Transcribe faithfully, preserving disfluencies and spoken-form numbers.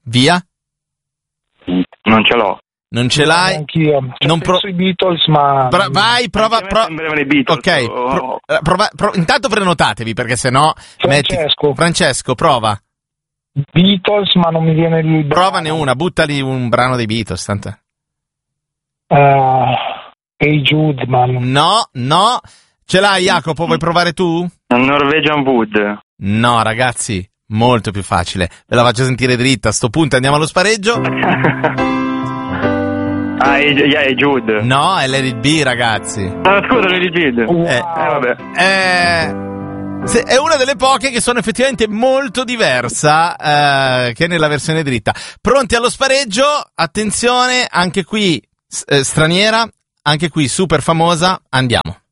Via? Non ce l'ho. Non ce l'hai? Anch'io. Cioè, non penso pro- i Beatles, ma... Pro- vai, prova... Pro- sembrano i Beatles. ok, oh. pro- prova- pro- intanto prenotatevi, perché sennò... Francesco. Metti... Francesco, prova. Beatles, ma non mi viene il brano. Provane una, buttali un brano dei Beatles, tanto. Uh, Hey Jude, man. No, no. Ce l'hai, Jacopo? Vuoi provare tu? Norwegian Wood. No, ragazzi, molto più facile. Ve la faccio sentire dritta. A sto punto andiamo allo spareggio. Ah, è Jude. No, è Let It Be, ragazzi. Ah, scusa, Let It Be. Wow. Eh, Eh, vabbè. Eh, se- è una delle poche che sono effettivamente molto diversa eh, che nella versione dritta. Pronti allo spareggio? Attenzione, anche qui eh, straniera, anche qui super famosa. Andiamo.